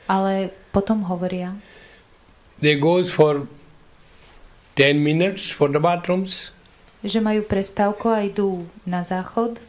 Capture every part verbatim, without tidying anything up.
Ale potom hovoria, they goes for ten minutes for the bathrooms. Že majú prestávku a idú na záchod.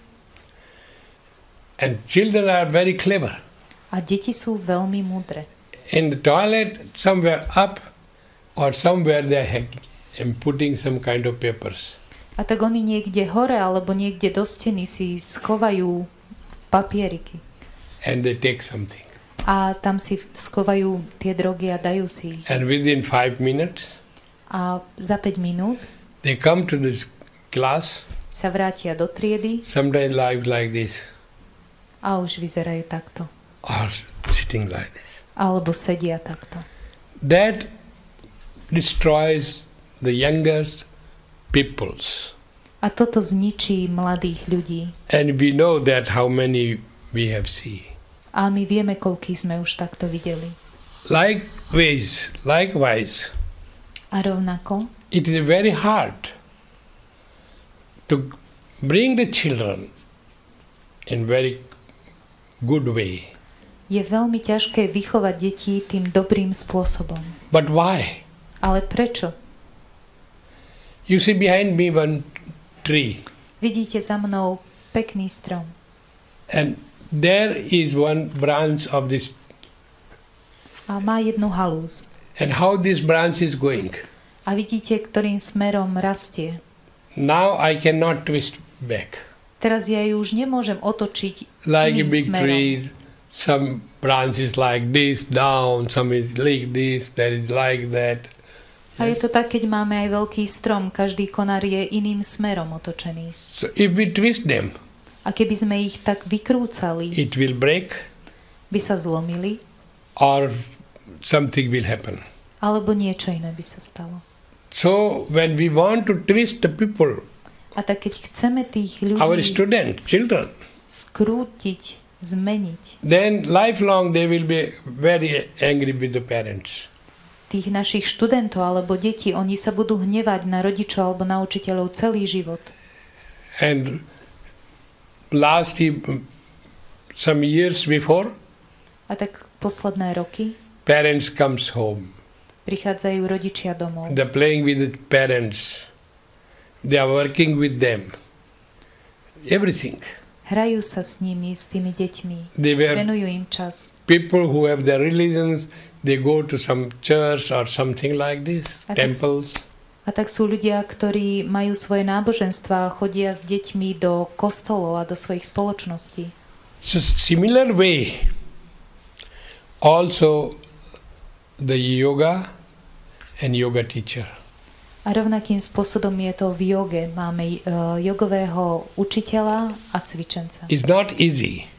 And children are very clever. A deti sú veľmi múdre. In the toilet, somewhere up or somewhere they are putting some kind of papers. A tak oni niekde hore alebo niekde do steny si skovajú papieriky. And they take something. A tam si skovajú tie drogy a dajú si ich. And within five minutes, a za päť minút they come to this class. Sa vrátia do triedy. Sometimes live like this. A už vyzerajú takto. Or sitting like this. Alebo sedia takto. That destroys the youngest peoples. A toto zničí mladých ľudí. And we know that how many we have seen. A my vieme, koľký sme už takto videli. Likewise, likewise. A rovnako, it is very hard to bring the children in very good way. Je veľmi ťažké vychovať deti tým dobrým spôsobom. But why? Ale prečo? You see behind me one tree. Vidíte za mnou pekný strom. And there is one branch of this. A má jednu halúz. And how this branch is going. A vidíte, ktorým smerom rastie. Now I cannot twist back. Teraz ja ju už nemôžem otočiť like iným a big smerom. tree, some branches like this down, some is like this, that is like that. A je to tak, keď máme aj veľký strom, každý konár je iným smerom otočený. So if we twist them, a keby sme ich tak vykrúcali, it will break, by sa zlomili, or something will happen. Alebo niečo iné by sa stalo. So when we want to twist the people, a tak keď chceme tých ľudí our students, children, skrútiť, zmeniť, then lifelong they will be very angry with the parents. Tých našich študentov alebo detí, oni sa budú hnevať na rodičov alebo na učiteľov celý život. And last some years before, a tak posledné roky, parents comes home. Prichádzajú rodičia domov. They're playing with the parents. They are working with them. Everything. Hrajú sa s nimi, s tými deťmi. They were venujú im čas. People who have their religions, they go to some church or something like this, a temples. Tak, a tak sú ľudia, ktorí majú svoje náboženstva a chodia s deťmi do kostolov a do svojich spoločností. So similar way, also the yoga and yoga teacher. A rovnakým spôsobom je to v joge. Máme uh, jogového učiteľa a cvičenca. It's not easy.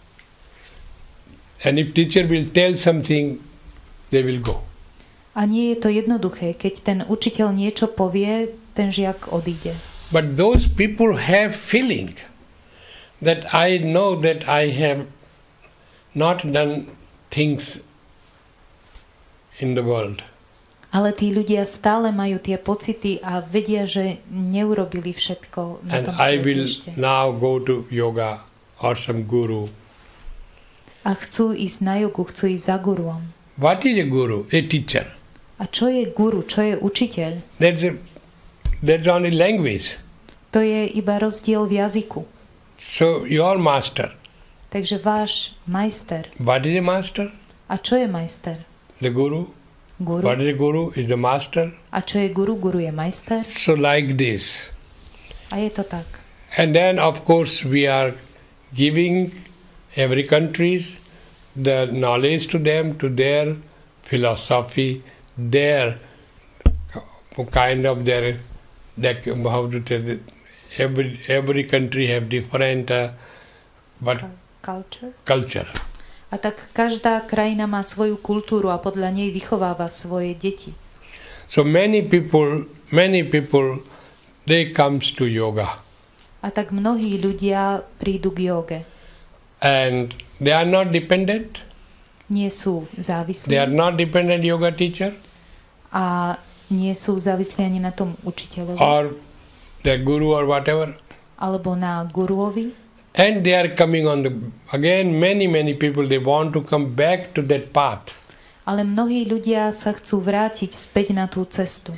And if teacher will tell something, they will go. A nie je to jednoduché. Keď ten učiteľ niečo povie, ten žiak odíde. But those people have feeling that I know that I have not done things in the world. Ale tí ľudia stále majú tie pocity a vedia, že neurobili všetko na and tom I svete will ešte. now go to yoga or some guru. A chcú ísť na jogu, chcú ísť za guruom. What is a guru? A teacher. A čo je guru? Čo je učiteľ? That's a, that's only language. To je iba rozdiel v jazyku. So your master. Takže váš majster. What is a master? A čo je majster? The guru. Guru. What is a guru? Is the master. A čo je guru? Guru je majster. So like this. A je to tak. And then of course we are giving every countries the knowledge to them, to their philosophy, their kind of their, that how to tell it, every every country have different uh, but culture. culture. A tak každá krajina má svoju kultúru a podľa nej vychováva svoje deti. So many people, many people, they comes to yoga. A tak mnohí ľudia prídu k joge. And they are not dependent. Nie sú závislí. They are not dependent yoga teacher. A nie sú závislí ani na tom učiteľovi. Or the guru or whatever. Alebo na guruovi. And they are coming on the, again, many, many people, they want to come back to that path. Ale mnohí ľudia sa chcú vrátiť späť na tú cestu.